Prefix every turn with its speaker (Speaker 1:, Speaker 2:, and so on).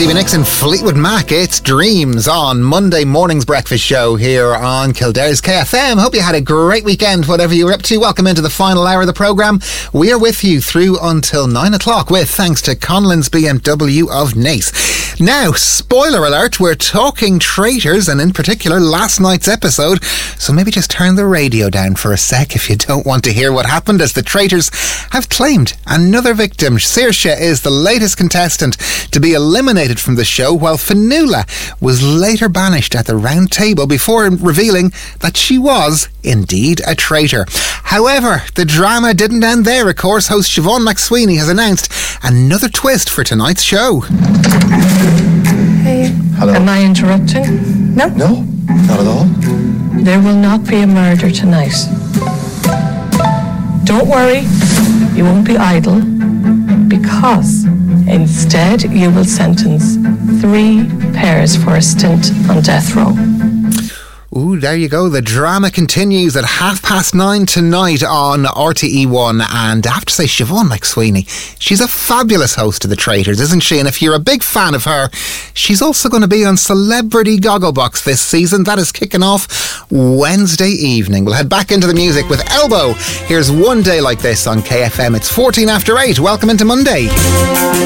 Speaker 1: Stevie Nicks and Fleetwood Mac. It's Dreams on Monday morning's breakfast show here on Kildare's KFM. Hope you had a great weekend, whatever you were up to. Welcome into the final hour of the programme. We are with you through until 9 o'clock with thanks to Conlon's BMW of Naas. Now, spoiler alert, we're talking traitors and in particular last night's episode, so maybe just turn the radio down for a sec if you don't want to hear what happened, as the traitors have claimed another victim. Saoirse is the latest contestant to be eliminated from the show, while Fionnuala was later banished at the round table before revealing that she was indeed a traitor. However, the drama didn't end there. Of course, host Siobhan McSweeney has announced another twist for tonight's show.
Speaker 2: Hey.
Speaker 3: Hello.
Speaker 2: Am I interrupting?
Speaker 3: No, not at all.
Speaker 2: There will not be a murder tonight. Don't worry, you won't be idle, because instead you will sentence 3 pairs for a stint on death row.
Speaker 1: Ooh, there you go. The drama continues at 9:30 tonight on RTE1. And I have to say, Siobhan McSweeney, she's a fabulous host of The Traitors, isn't she? And if you're a big fan of her, she's also going to be on Celebrity Gogglebox this season. That is kicking off Wednesday evening. We'll head back into the music with Elbow. Here's One Day Like This on KFM. It's 14 after 8. Welcome into Monday.